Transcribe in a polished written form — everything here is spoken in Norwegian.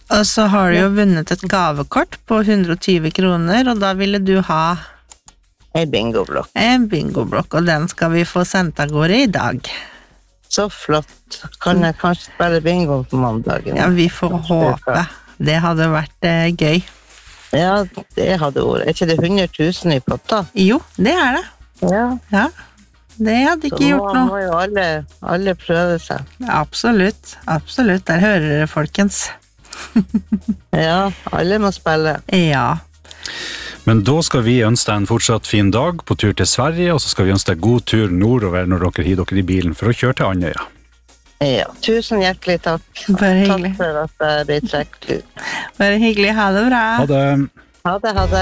Og så har du jo vunnet et gavekort på 120 kroner, og da ville du ha En bingoblokk. en bingoblokk, og den skal vi få sendt av gårde i dag. Så flott. Kan jeg kanskje spille bingo på mandagen? Ja, vi får håpe. Det hadde vært gøy. Ja, det hadde vært. Ikke det 100 000 i potta? Jo, det er det. Ja. Ja, det hadde ikke gjort Så noe. må jo alle prøve seg. Absolutt, absolutt. Der hører dere, folkens. Ja, alle må spille. Ja. Men da skal vi ønske deg en fortsatt fin dag på tur til Sverige, og så skal vi ønske deg god tur nordover når dere hiver dere i bilen for å kjøre til Andøya. Ja, tusen hjertelig takk. Bare hyggelig. Takk for at jeg ble trukket ut. Bare hyggelig. Ha det bra. Ha det! Ha det, ha det.